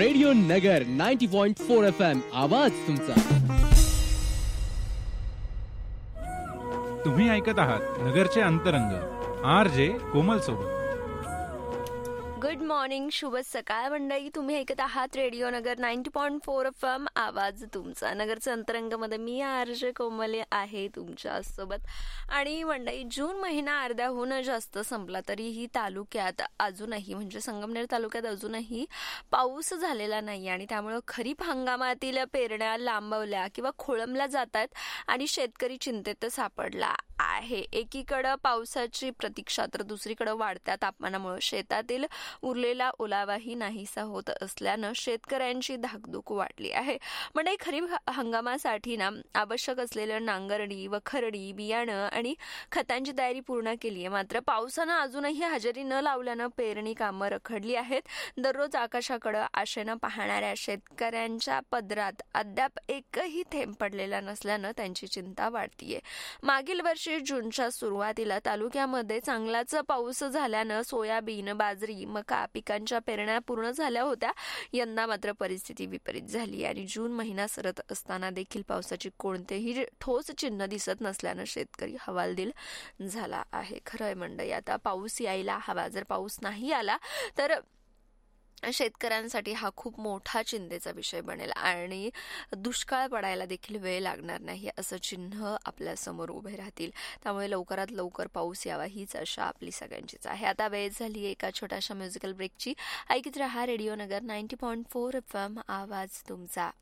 Radio नगर 90.4 FM आवाज तुमचा. तुम्ही ऐकत आहात नगरचे अंतरंग RJ कोमल सोबत. गुड मॉर्निंग, शुभ सकाळ मंडळी. तुम्ही ऐकत आहात रेडिओ नगर 90.4 FM आवाज तुमचा. नगरचं अंतरंगमध्ये मी RJ कोमल आहे तुमच्या सोबत. आणि मंडळी, जून महिना अर्ध्याहून जास्त संपला तरीही तालुक्यात अजूनही म्हणजे संगमनेर तालुक्यात अजूनही पाऊस झालेला नाही आणि त्यामुळं खरीप हंगामातील पेरण्या लांबवल्या किंवा खोळंबल्या जातात आणि शेतकरी चिंतेत सापडला आहे. एकीकडं पावसाची प्रतीक्षा तर दुसरीकडे वाढत्या तापमानामुळे शेतातील उरलेला ओलावाही नाहीसा होत असल्यानं शेतकऱ्यांची धाकधूक वाढली आहे. म्हणजे खरीप हंगामासाठी आवश्यक असलेलं नांगरणी, वखरणी, बियाणं आणि खतांची तयारी पूर्ण केली आहे. मात्र पावसानं अजूनही हजेरी न लावल्यानं पेरणी कामं रखडली आहेत. दररोज आकाशाकडे आशेनं पाहणाऱ्या शेतकऱ्यांच्या पदरात अद्याप एकही थेंब पडलेला नसल्यानं त्यांची चिंता वाढतीये. मागील वर्षी जूनच्या सुरुवातीला तालुक्यामध्ये चांगलाच पाऊस झाल्यानं सोयाबीन, बाजरी, मका पिकांच्या पेरण्या पूर्ण झाल्या होत्या. यंदा मात्र परिस्थिती विपरीत झाली आणि जून महिना सरत असताना देखील पावसाची कोणतेही ठोस चिन्ह दिसत नसल्यानं शेतकरी हवालदिल झाला आहे. खरंय मंडळी, आता पाऊस यायला हवा. जर पाऊस नाही आला तर शेतकऱ्यांसाठी हा खूप मोठा चिंतेचा विषय बनेल आणि दुष्काळ पडायला देखील वेळ लागणार नाही असं चिन्ह आपल्या समोर उभे राहतील. त्यामुळे लवकरात लवकर पाऊस यावा हीच आशा आपली सगळ्यांचीच आहे. आता वेळ झाली एका छोट्याशा म्युझिकल ब्रेकची. ऐकत रहा रेडिओ नगर 90.4 FM आवाज तुमचा.